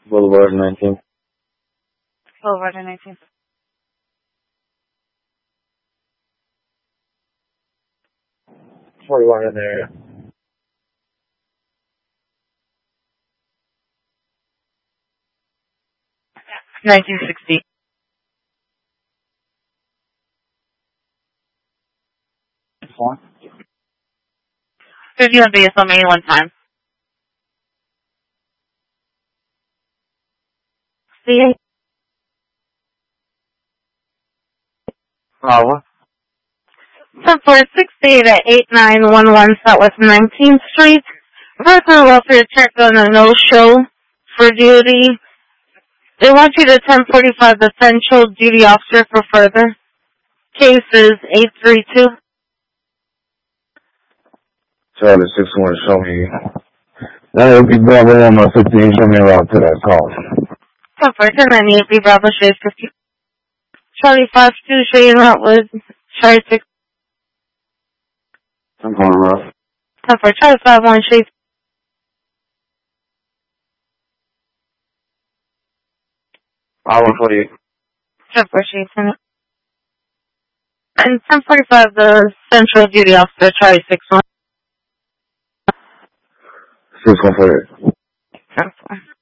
Boulevard 19. Boulevard 19. $41 in there. $19.60. $51 BSL main one time. See? What? 10-4-6-8 at 8911 Southwest 19th Street. Personal welfare check on a no-show for duty. They want you to 1045 the central duty officer for further. Case is 832. Charlie 61, show me. That would be Bravo 115, show me a route to that call. 10-4-10-98 B Bravo Shade 50. Charlie 52, show you route with Charlie 6. I'm calling route. 10-4, Charlie 51, Shade 148. 10-4, Shade 10. And 1045 the central duty officer, Charlie 61. 6148. 10-4.